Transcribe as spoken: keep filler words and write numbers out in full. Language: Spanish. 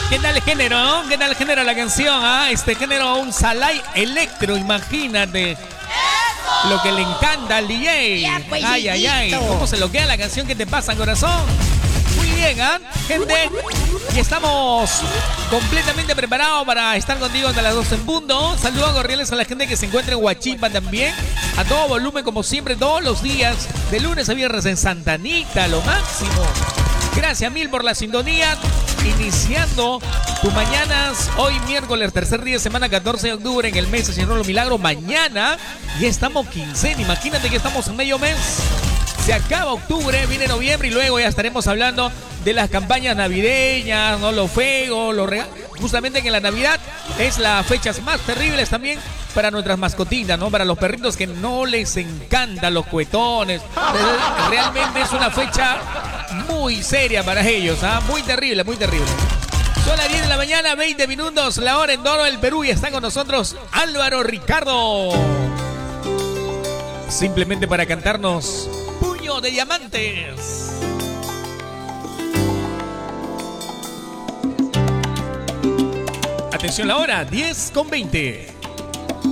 ¿Qué tal el género? ¿Qué tal el género de la canción? ¿Ah? Este género, un Salai electro, imagínate. Lo que le encanta al D J. Ya, pues, ay, ay, ay. listo. ¿Cómo se lo queda la canción? ¿Qué te pasa, corazón? Muy bien, ¿ah? Gente, y estamos completamente preparados para estar contigo hasta las doce en punto. Saludos cordiales a la gente que se encuentra en Huachipa también. A todo volumen, como siempre, todos los días, de lunes a viernes en Santa Anita, lo máximo. Gracias mil por la sintonía. Iniciando tus mañanas, hoy miércoles, tercer día de semana, catorce de octubre, en el mes de Señor los Milagros. Mañana ya estamos quincena, imagínate que estamos en medio mes. Se acaba octubre, viene noviembre y luego ya estaremos hablando de las campañas navideñas, ¿no? Los fuegos, los regalos. Justamente que la Navidad es las fechas más terribles también para nuestras mascotitas, ¿no? Para los perritos que no les encantan los cuetones. Realmente es una fecha muy seria para ellos, ¿ah? Muy terrible, muy terrible. Son las diez de la mañana, veinte minutos, la hora en Toro del Perú, y está con nosotros Álvaro Ricardo. Simplemente para cantarnos Puño de Diamantes. Atención la hora, diez con veinte.